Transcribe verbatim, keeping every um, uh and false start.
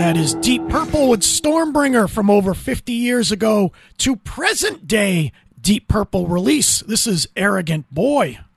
That is Deep Purple with Stormbringer from over fifty years ago to present day Deep Purple release. This is Arrogant Boy.